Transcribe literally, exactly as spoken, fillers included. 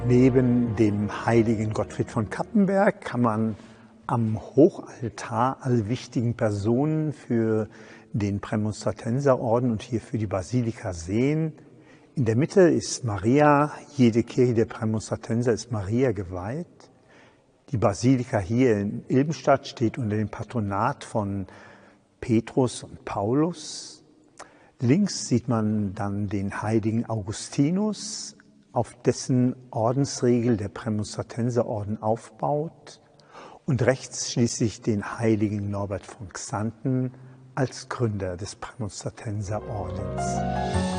Neben dem heiligen Gottfried von Cappenberg kann man am Hochaltar alle wichtigen Personen für den Prämonstratenserorden und hier für die Basilika sehen. In der Mitte ist Maria, jede Kirche der Prämonstratenser ist Maria geweiht. Die Basilika hier in Ilbenstadt steht unter dem Patronat von Petrus und Paulus. Links sieht man dann den heiligen Augustinus, auf dessen Ordensregel der Prämonstratenserorden aufbaut, und rechts schließlich den heiligen Norbert von Xanten als Gründer des Prämonstratenserordens.